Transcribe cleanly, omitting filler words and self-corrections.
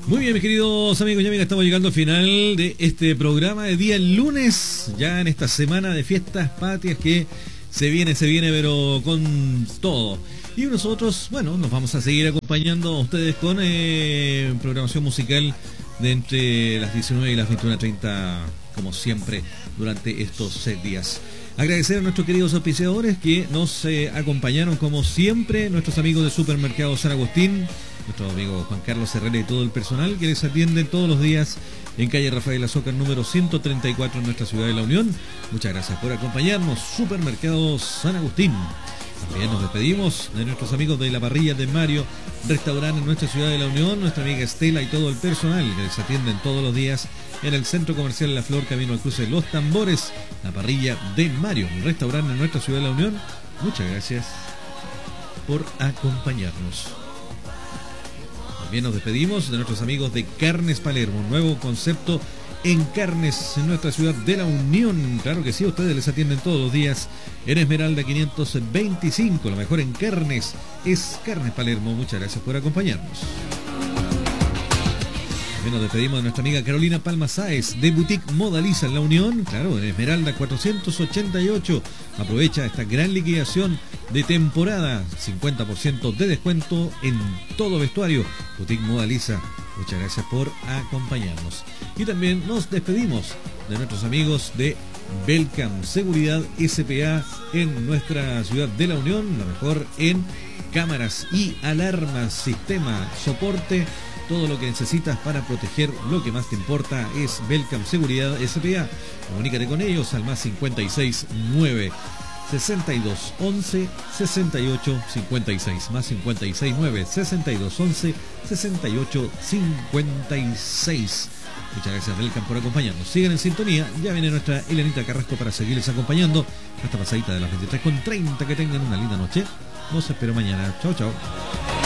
Muy bien, mis queridos amigos y amigas, estamos llegando al final de este programa de día lunes, ya en esta semana de fiestas patrias que se viene, pero con todo. Y nosotros, bueno, nos vamos a seguir acompañando a ustedes con programación musical de entre las 19 y las 21:30, como siempre, durante estos 6 días. Agradecer a nuestros queridos auspiciadores que nos acompañaron como siempre, nuestros amigos de Supermercado San Agustín, nuestro amigo Juan Carlos Herrera y todo el personal que les atienden todos los días en calle Rafael Azócar número 134 en nuestra ciudad de La Unión. Muchas gracias por acompañarnos, Supermercado San Agustín. También nos despedimos de nuestros amigos de La Parrilla de Mario, restaurante en nuestra ciudad de La Unión, nuestra amiga Estela y todo el personal que les atienden todos los días en el Centro Comercial La Flor, camino al cruce de Los Tambores. La Parrilla de Mario, un restaurante en nuestra ciudad de La Unión. Muchas gracias por acompañarnos. También nos despedimos de nuestros amigos de Carnes Palermo, un nuevo concepto en carnes en nuestra ciudad de La Unión. Claro que sí, ustedes les atienden todos los días en Esmeralda 525. Lo mejor en carnes es Carnes Palermo. Muchas gracias por acompañarnos. También nos despedimos de nuestra amiga Carolina Palma Sáez de Boutique Modaliza en La Unión, claro, en Esmeralda 488. Aprovecha esta gran liquidación de temporada, 50% de descuento en todo vestuario. Boutique Modaliza, muchas gracias por acompañarnos. Y también nos despedimos de nuestros amigos de Belcam Seguridad SPA en nuestra ciudad de La Unión, la mejor en cámaras y alarmas, sistema, soporte. Todo lo que necesitas para proteger lo que más te importa es Belcam Seguridad SPA. Comunícate con ellos al más 569 62 11 68 56, más 569 62 11 68 56. Muchas gracias, Belcam, por acompañarnos. Sigan en sintonía, ya viene nuestra Elenita Carrasco para seguirles acompañando hasta pasadita de las 23:30. Que tengan una linda noche. Los espero mañana. Chao, chao.